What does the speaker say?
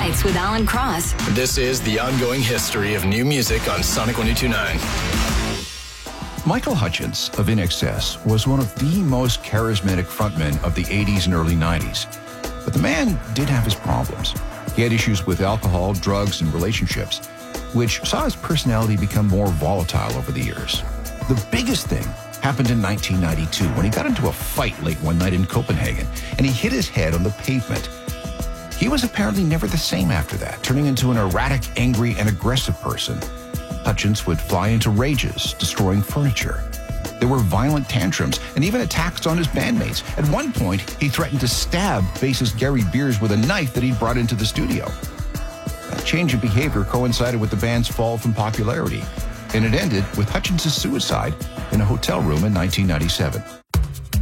Nights with Alan Cross. This is the ongoing history of new music on Sonic 102.9. Michael Hutchence of INXS was one of the most charismatic frontmen of the 80s and early 90s. But the man did have his problems. He had issues with alcohol, drugs, and relationships, which saw his personality become more volatile over the years. The biggest thing happened in 1992 when he got into a fight late one night in Copenhagen, and he hit his head on the pavement. He was apparently never the same after that, turning into an erratic, angry, and aggressive person. Hutchence would fly into rages, destroying furniture. There were violent tantrums and even attacks on his bandmates. At one point, he threatened to stab bassist Gary Beers with a knife that he'd brought into the studio. That change in behavior coincided with the band's fall from popularity, and it ended with Hutchence's suicide in a hotel room in 1997.